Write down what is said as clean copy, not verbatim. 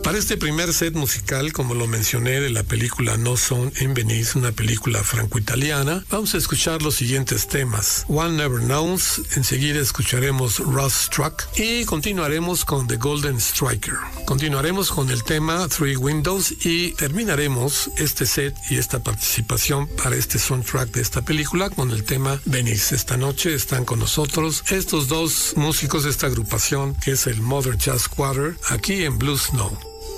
Para este primer set musical, como lo mencioné, de la película No Son in Venice, una película franco-italiana, vamos a escuchar los siguientes temas. One Never Knows, enseguida escucharemos Rust Struck y continuaremos con The Golden Striker. Continuaremos con el tema Three Windows y terminaremos este set y esta participación para este soundtrack de esta película con el tema Venice. Esta noche están con nosotros estos dos músicos de esta agrupación que es el Mother Jazz Quarter aquí en Blue Snow.